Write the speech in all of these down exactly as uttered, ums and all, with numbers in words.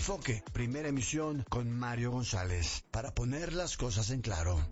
Enfoque, primera emisión con Mario González, para poner las cosas en claro.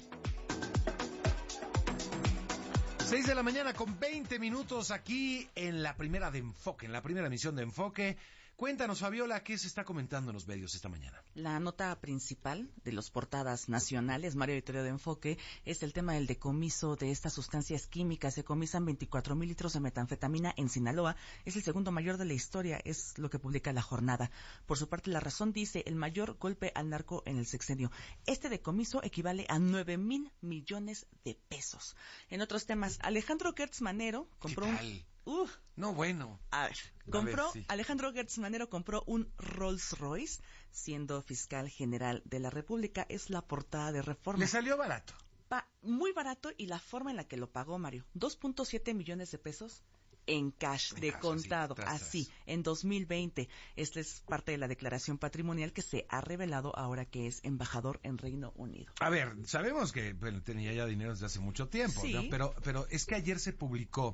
seis de la mañana con veinte minutos aquí en la primera de Enfoque, en la primera emisión de Enfoque. Cuéntanos, Fabiola, ¿qué se está comentando en los medios esta mañana? La nota principal de las portadas nacionales, Mario Vittorio de Enfoque, es el tema del decomiso de estas sustancias químicas. Se decomisan veinticuatro mil litros de metanfetamina en Sinaloa. Es el segundo mayor de la historia, es lo que publica La Jornada. Por su parte, La Razón dice, el mayor golpe al narco en el sexenio. Este decomiso equivale a nueve mil millones de pesos. En otros temas, Alejandro Gertz Manero compró ¿Qué tal? un... Uh, no, bueno. A ver, compró, a ver, sí. Alejandro Gertz Manero compró un Rolls Royce, siendo fiscal general de la República. Es la portada de Reforma. Le salió barato. Pa, muy barato, y la forma en la que lo pagó, Mario. dos punto siete millones de pesos en cash, en de cash, contado, así, tras, así tras. En dos mil veinte. Esta es parte de la declaración patrimonial que se ha revelado ahora que es embajador en Reino Unido. A ver, sabemos que bueno, tenía ya dinero desde hace mucho tiempo, sí. ¿no? Pero, pero es que ayer se publicó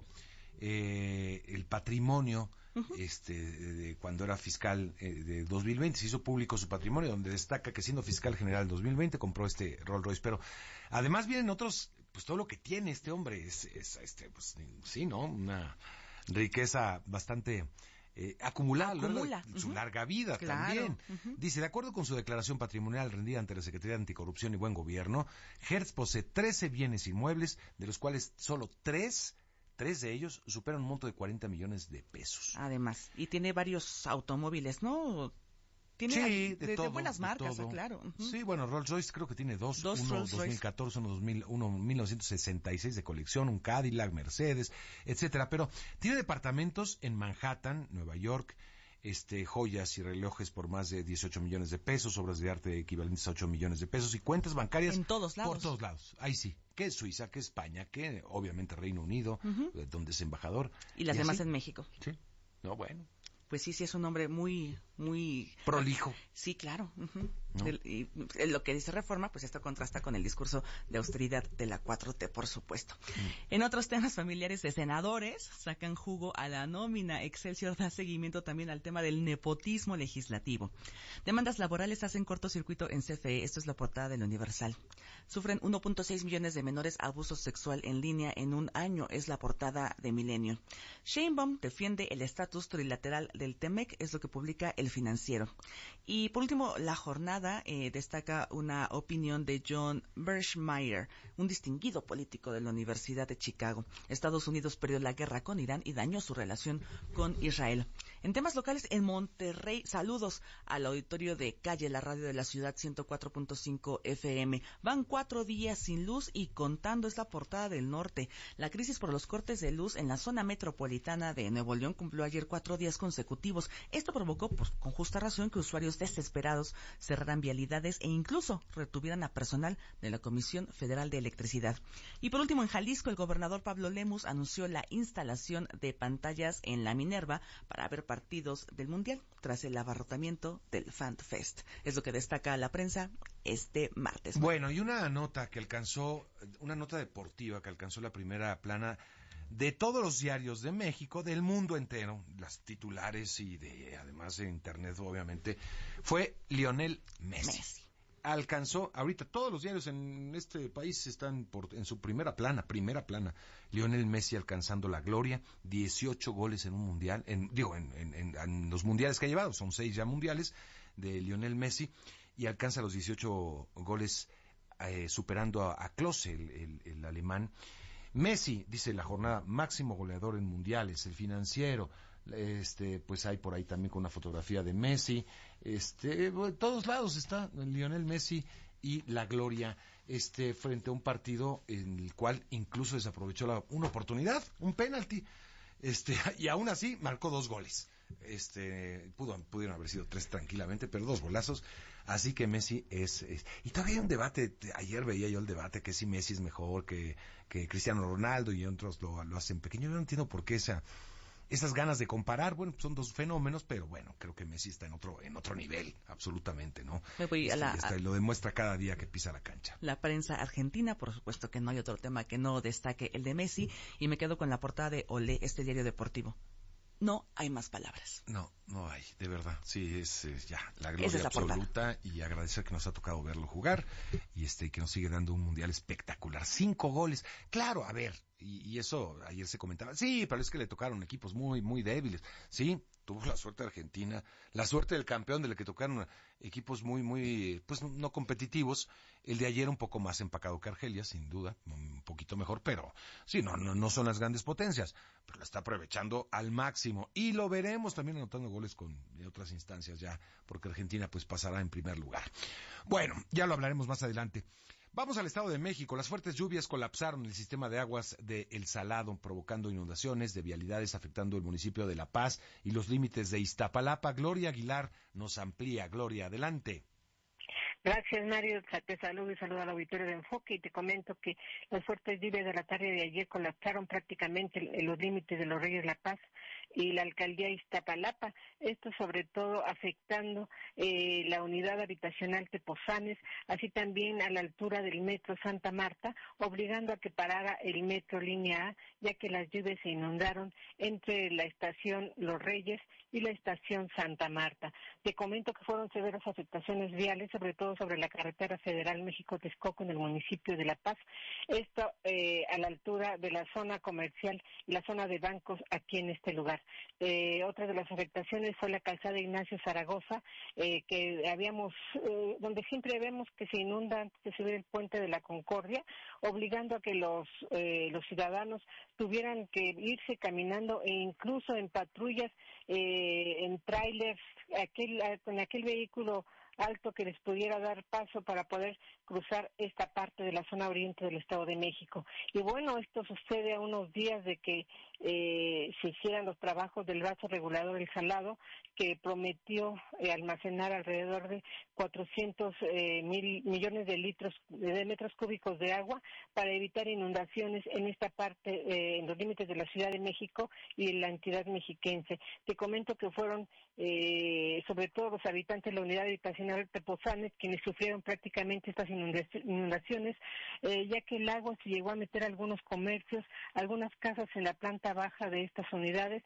eh, el patrimonio uh-huh. este de, de cuando era fiscal eh, de dos mil veinte. Se hizo público su patrimonio, donde destaca que siendo fiscal general en dos mil veinte compró este Rolls Royce. Pero además vienen otros, pues todo lo que tiene este hombre es, es este, pues sí, ¿no? Una riqueza bastante eh, acumulada, Acumula. uh-huh. su larga vida claro. también. Uh-huh. Dice, de acuerdo con su declaración patrimonial rendida ante la Secretaría de Anticorrupción y Buen Gobierno, Gertz posee trece bienes inmuebles, de los cuales solo tres Tres de ellos superan un monto de cuarenta millones de pesos. Además, y tiene varios automóviles, ¿no? Tiene sí, de, de, de, todo, de buenas marcas, de todo. claro. Uh-huh. Sí, bueno, Rolls Royce creo que tiene dos. Dos uno Rolls dos mil catorce, uno, dos mil, uno mil novecientos sesenta y seis de colección, un Cadillac, Mercedes, etcétera. Pero tiene departamentos en Manhattan, Nueva York, este, joyas y relojes por más de dieciocho millones de pesos, obras de arte equivalentes a ocho millones de pesos y cuentas bancarias en todos lados. Por todos lados. Ahí sí. Que es Suiza, que es España, que obviamente Reino Unido, uh-huh. donde es embajador. Y las ¿Y demás así? En México. Sí. No, bueno. Pues sí, sí es un hombre muy, muy... prolijo. Sí, claro. Uh-huh. ¿No? Del, y, lo que dice Reforma, pues esto contrasta con el discurso de austeridad de la cuatro T, por supuesto. Mm. En otros temas familiares de senadores, sacan jugo a la nómina. Excelsior da seguimiento también al tema del nepotismo legislativo. Demandas laborales hacen cortocircuito en C F E. Esto es la portada del Universal. Sufren uno punto seis millones de menores abuso sexual en línea en un año. Es la portada de Milenio. Sheinbaum defiende el estatus trilateral del T M E C, es lo que publica El Financiero. Y por último, La Jornada eh, destaca una opinión de John Berschmeyer, un distinguido político de la Universidad de Chicago. Estados Unidos perdió la guerra con Irán y dañó su relación con Israel. En temas locales, en Monterrey, saludos al auditorio de Calle, la radio de la ciudad, ciento cuatro punto cinco F M. Van cuatro días sin luz y contando, es la portada del Norte. La crisis por los cortes de luz en la zona metropolitana de Nuevo León cumplió ayer cuatro días consecutivos. Esto provocó, pues, con justa razón, que usuarios desesperados cerraran vialidades e incluso retuvieran a personal de la Comisión Federal de Electricidad. Y por último, en Jalisco, el gobernador Pablo Lemus anunció la instalación de pantallas en la Minerva para ver partidos del Mundial tras el abarrotamiento del Fan Fest. Es lo que destaca la prensa este martes. Bueno, y una nota que alcanzó, una nota deportiva que alcanzó la primera plana de todos los diarios de México, del mundo entero, las titulares y de además de internet obviamente, fue Lionel Messi. Messi. Alcanzó, ahorita todos los diarios en este país están por, en su primera plana, primera plana, Lionel Messi alcanzando la gloria, dieciocho goles en un mundial, en, digo, en, en, en, en los mundiales que ha llevado, son seis ya mundiales de Lionel Messi, y alcanza los dieciocho goles eh, superando a, a Klose, el, el, el alemán. Messi, dice La Jornada, máximo goleador en mundiales. El Financiero, este, pues hay por ahí también con una fotografía de Messi. Este, en todos lados está Lionel Messi y la gloria, este, frente a un partido en el cual incluso desaprovechó la, una oportunidad, un penalti. Este, y aún así marcó dos goles. Este, pudo, pudieron haber sido tres tranquilamente, pero dos golazos. Así que Messi es, es y todavía hay un debate. Ayer veía yo el debate que si Messi es mejor que, que Cristiano Ronaldo y otros lo, lo hacen pequeño. Yo no entiendo por qué esa, esas ganas de comparar. Bueno, son dos fenómenos, pero bueno, creo que Messi está en otro, en otro nivel, absolutamente, ¿no? Me voy a este, la, está, a... lo demuestra cada día que pisa la cancha. La prensa argentina, por supuesto que no hay otro tema que no destaque el de Messi, y me quedo con la portada de Olé, este diario deportivo. no hay más palabras. No, no hay, de verdad. Sí, es, es ya la gloria es la absoluta portada. y agradecer que nos ha tocado verlo jugar y este que nos sigue dando un mundial espectacular. Cinco goles. Claro, a ver, y, y eso ayer se comentaba. Sí, pero es que le tocaron equipos muy, muy débiles. Sí, tuvo la suerte de Argentina, la suerte del campeón de la que tocaron equipos muy, muy, pues no competitivos. El de ayer un poco más empacado que Argelia, sin duda, un poquito mejor, pero sí, no, no, no son las grandes potencias, pero la está aprovechando al máximo y lo veremos también anotando goles con de otras instancias ya, porque Argentina pues pasará en primer lugar. Bueno, ya lo hablaremos más adelante. Vamos al Estado de México. Las fuertes lluvias colapsaron el sistema de aguas de El Salado, provocando inundaciones de vialidades afectando el municipio de La Paz y los límites de Iztapalapa. Gloria Aguilar nos amplía. Gloria, adelante. Gracias, Mario. Te saludo y saludo al auditorio de Enfoque y te comento que las fuertes lluvias de la tarde de ayer colapsaron prácticamente los límites de Los Reyes La Paz y la alcaldía Iztapalapa, esto sobre todo afectando eh, la unidad habitacional Tepozanes, así también a la altura del metro Santa Marta, obligando a que parara el metro línea A, ya que las lluvias se inundaron entre la estación Los Reyes y la estación Santa Marta. Te comento que fueron severas afectaciones viales, sobre todo sobre la carretera federal México-Texcoco en el municipio de La Paz, esto eh, a la altura de la zona comercial y la zona de bancos aquí en este lugar. Eh, otra de las afectaciones fue la calzada Ignacio Zaragoza, eh, que habíamos, eh, donde siempre vemos que se inunda antes de subir el puente de la Concordia, obligando a que los eh, los ciudadanos tuvieran que irse caminando e incluso en patrullas, eh, en trailers, aquel, con aquel vehículo alto que les pudiera dar paso para poder cruzar esta parte de la zona oriente del Estado de México. Y bueno, esto sucede a unos días de que eh, se hicieran los trabajos del brazo regulador El Salado, que prometió eh, almacenar alrededor de cuatrocientos eh, mil millones de litros, de metros cúbicos de agua para evitar inundaciones en esta parte, eh, en los límites de la Ciudad de México y en la entidad mexiquense. Te comento que fueron eh, sobre todo los habitantes de la unidad habitacional Tepozanes quienes sufrieron prácticamente estas inundaciones, eh, ya que el agua se llegó a meter a algunos comercios, algunas casas en la planta baja de estas unidades